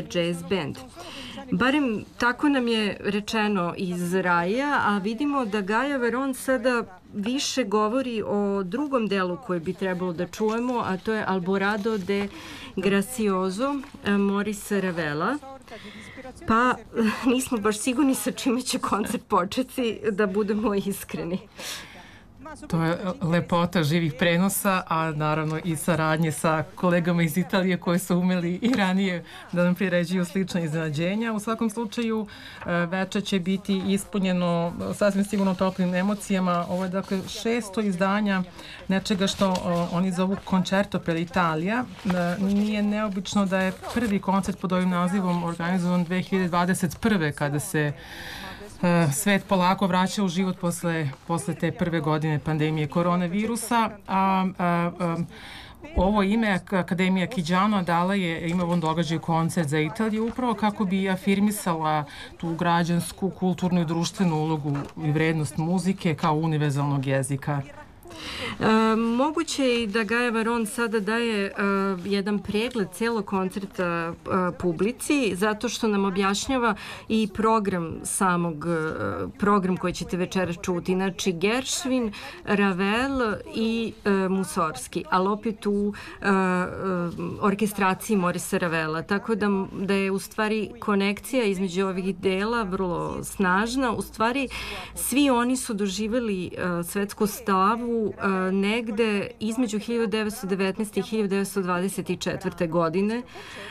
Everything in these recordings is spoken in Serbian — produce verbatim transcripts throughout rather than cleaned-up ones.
jazz band. Barem tako nam je rečeno iz Raja, a vidimo da Gaja Veron sada više govori o drugom delu koje bi trebalo da čujemo, a to je Alborado de Gracioso Morisa Ravela. Pa nismo baš sigurni sa čime će koncert početi, da budemo iskreni. To je lepota živih prenosa, a naravno i saradnje sa kolegama iz Italije koji su umeli i ranije da nam priređuju slična iznenađenja. U svakom slučaju večer će biti ispunjeno sasvim sigurno toplim emocijama. Ovo je dakle šesto izdanja nečega što oni zovu Concerto per l'Italia. Nije neobično da je prvi koncert pod ovim nazivom organizovan dve hiljade dvadeset prve kada se svet polako vraća u život posle, posle te prve godine pandemije koronavirusa, a, a, a ovo ime Akademija Chigiano dala je ime ovom događaju koncert za Italiju upravo kako bi afirmisala tu građansku, kulturnu i društvenu ulogu i vrednost muzike kao univerzalnog jezika. E, moguće je i da Gaja Veron sada daje e, jedan pregled celog koncerta e, publici, zato što nam objašnjava i program samog, e, program koji ćete večeras čuti. Znači Gershwin, Ravel i e, Mussorgsky, ali opet u e, e, orkestraciji Morisa Ravela. Tako da, da je u stvari konekcija između ovih dela vrlo snažna. U stvari svi oni su doživjeli e, svetsku slavu negde između hiljadu devetsto devetnaeste. i hiljadu devetsto dvadeset četvrte. godine.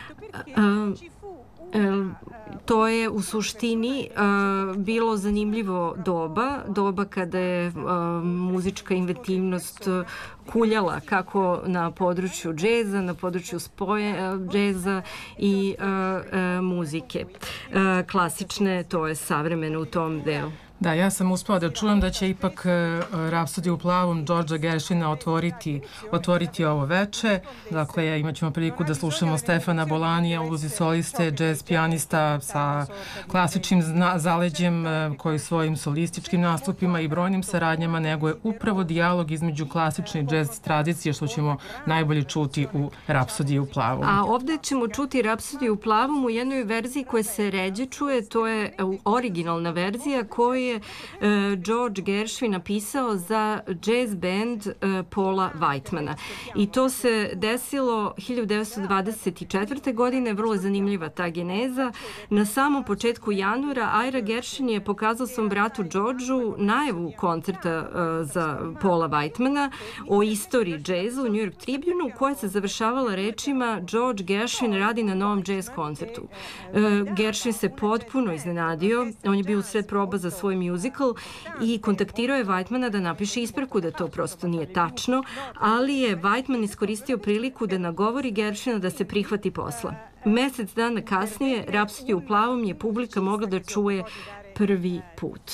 To je u suštini bilo zanimljivo doba, doba kada je muzička inventivnost kuljala kako na području džeza, na području spoja džeza i muzike. Klasične, to je savremeno u tom delu. Da, ja sam uspela da čujem da će ipak uh, Rapsodija u plavom Georgea Gershwina otvoriti, otvoriti ovo veče. Dakle, imat ćemo priliku da slušamo Stefana Bolanija, ulozi soliste, džez pijanista sa klasičnim zaleđem uh, koji svojim solističkim nastupima i brojnim saradnjama neguje upravo dijalog između klasične džez tradicije, što ćemo najbolje čuti u Rapsodiji u plavom. A ovde ćemo čuti Rapsodiju u plavom u jednoj verziji koja se ređe čuje, to je originalna verzija koja je George Gershwin napisao za jazz band Paula Whitemana. I to se desilo hiljadu devetsto dvadeset četvrte. godine, vrlo je zanimljiva ta geneza. Na samom početku januara Ira Gershwin je pokazao svom bratu Georgeu najavu koncerta za Paula Whitemana o istoriji džeza u New York Tribune, koja se završavala rečima George Gershwin radi na novom jazz koncertu. Gershwin se potpuno iznenadio, on je bio u sred proba za svoj musical i kontaktirao je Whitemana da napiše ispravku da to prosto nije tačno, ali je Whiteman iskoristio priliku da nagovori Gershwina da se prihvati posla. Mesec dana kasnije Rapsodiju u plavom je publika mogla da čuje prvi put.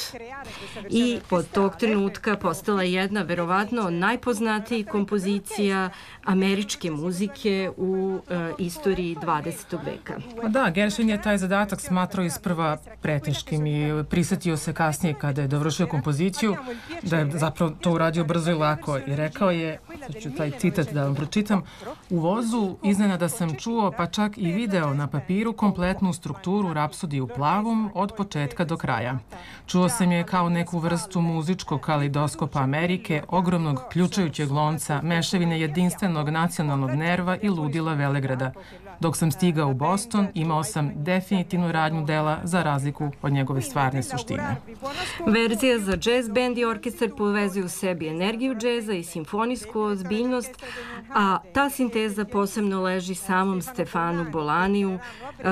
I od tog trenutka postala jedna verovatno najpoznatijih kompozicija američke muzike u uh, istoriji dvadesetog veka. Da, Gershwin je taj zadatak smatrao isprva preteškim i prisetio se kasnije kada je dovršio kompoziciju da je zapravo to uradio brzo i lako i rekao je, sad ću taj citat da vam pročitam, u vozu iznenada sam čuo pa čak i video na papiru kompletnu strukturu Rapsodije u plavom od početka do kraja. Čuo sam je kao neku vrstu muzičkog kaleidoskopa Amerike, ogromnog ključajućeg lonca, mešavine jedinstvenog nacionalnog nerva i ludila Velegrada. Dok sam stigao u Boston, imao sam definitivnu radnju dela za razliku od njegove stvarne suštine. Verzija za jazz band i orkestar povezuju u sebi energiju džeza i simfonijsku ozbiljnost, a ta sinteza posebno leži samom Stefanu Bolaniju, uh,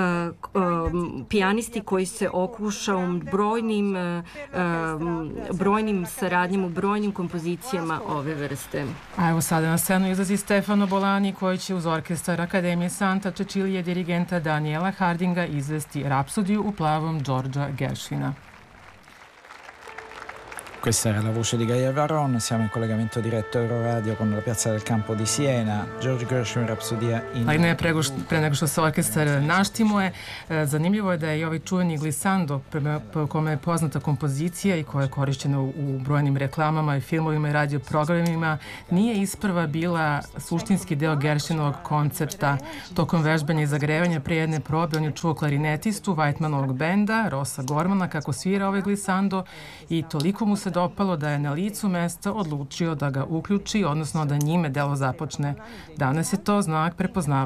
uh, pijanisti koji se okušao u brojnim, uh, um, brojnim saradnjama, u brojnim kompozicijama ove vrste. A evo sada na scenu izlazi Stefano Bolani koji će uz orkestar Akademije Santa Cecilia dirigenta Daniela Hardinga izvesti Rapsodiju u plavom Georgea Gershwina. Questa era la voce di Gaia Varron, siamo in collegamento diretto Euroradio con la Piazza del Campo di Siena, George Gershwin, Rapsodija in... Ali ne, pre, pre nego što se orkestar naštimuje, zanimljivo je da je i ovaj čuveni glissando, po kome je poznata kompozicija i koja je korišćena u, u brojnim reklamama i filmovima i radio programima, nije isprva bila suštinski deo Gershwinovog koncepta. Tokom vežbanja i zagrevanja pre jedne probe on je čuo klarinetistu Whitemanovog benda, Rossa Gormana, kako svira ovaj glissando i toliko mu se dopalo da je na licu mesta odlučio da ga uključi, odnosno da njime delo započne. Danas je to znak prepoznavanja